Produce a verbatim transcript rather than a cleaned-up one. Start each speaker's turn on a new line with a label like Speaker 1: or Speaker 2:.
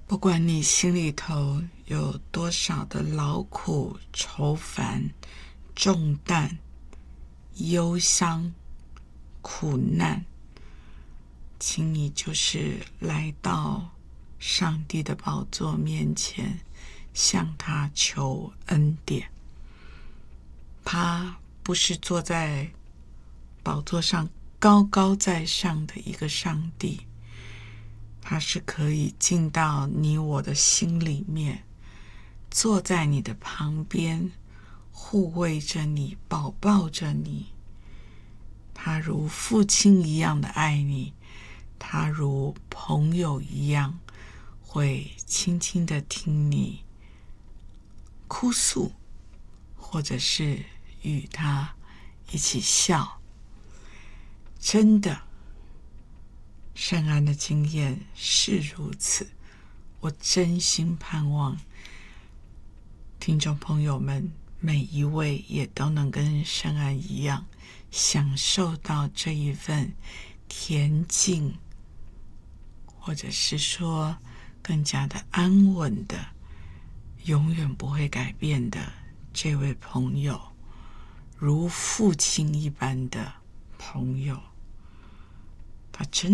Speaker 1: 不管你心里头有多少的劳苦、愁烦、重担、忧伤、苦难，请你就是来到上帝的宝座面前，向他求恩典。他不是坐在宝座上高高在上的一个上帝，他是可以进到你我的心里面，坐在你的旁边，护卫着你，保抱着你。他如父亲一样的爱你，他如朋友一样会轻轻地听你哭诉，或者是与他一起笑。真的，圣安的经验是如此，我真心盼望听众朋友们每一位也都能跟圣安一样，享受到这一份恬静，或者是说更加的安稳的，永远不会改变的这位朋友，如父亲一般的朋友。他真